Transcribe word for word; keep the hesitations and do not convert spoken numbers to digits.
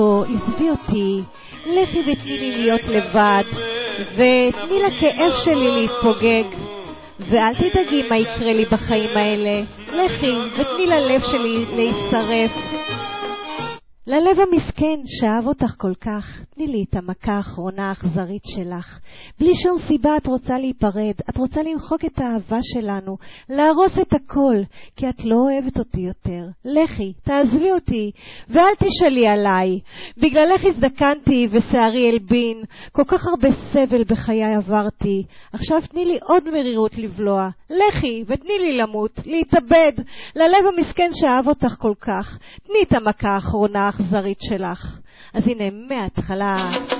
עזבי אותי, לכי ותני לי להיות לבד, ותני לכאב שלי להתפוגג, ואל תדאגי מה יקרה לי בחיים האלה. לכי ותני ללב שלי להישרף, ללב המסכן שאהב אותך כל כך. תני לי את המכה האחרונה האכזרית שלך. בלי שום סיבה את רוצה להיפרד, את רוצה למחוק את האהבה שלנו, להרוס את הכל, כי את לא אוהבת אותי יותר. לכי, תעזבי אותי, ואל תשאלי עליי. בגללך הזדקנתי ושערי אלבין, כל כך הרבה סבל בחיי עברתי. עכשיו תני לי עוד מרירות לבלוע. לכי ותני לי למות, להתאבד, ללב המסכן שאהב אותך כל כך. תני את המכה האחרונה האכזרית שלך. אז הנה מההתחלה